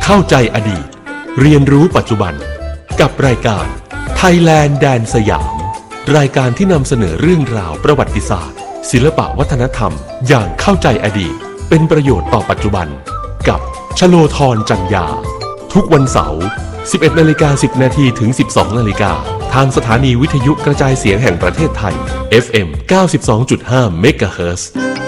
เข้าใจอดีตเรียนรู้ปัจจุบันกับรายการ Thailand แดนสยามรายการที่นำเสนอเรื่องราวประวัติศาสตร์ศิลปวัฒนธรรมอย่างเข้าใจอดีตเป็นประโยชน์ต่อปัจจุบันกับชโลธรจันยาทุกวันเสาร์ 11:10 น.ถึง 12:00 น.ทางสถานีวิทยุกระจายเสียงแห่งประเทศไทย FM 92.5 เมกะเฮิรตซ์